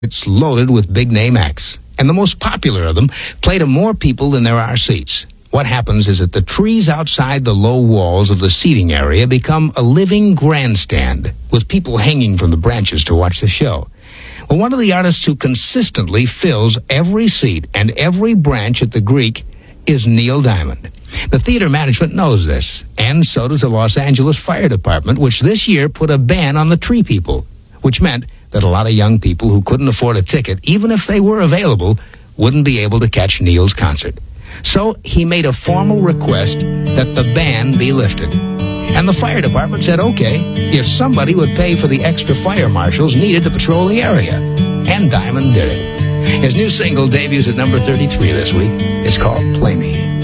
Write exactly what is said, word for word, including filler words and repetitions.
It's loaded with big-name acts, and the most popular of them play to more people than there are seats. What happens is that the trees outside the low walls of the seating area become a living grandstand, with people hanging from the branches to watch the show. Well, one of the artists who consistently fills every seat and every branch at the Greek is Neil Diamond. The theater management knows this, and so does the Los Angeles Fire Department, which this year put a ban on the Tree People, which meant that a lot of young people who couldn't afford a ticket, even if they were available, wouldn't be able to catch Neil's concert. So he made a formal request that the ban be lifted. And the fire department said okay if somebody would pay for the extra fire marshals needed to patrol the area. And Diamond did it. His new single debuts at number thirty-three this week. It's called Play Me.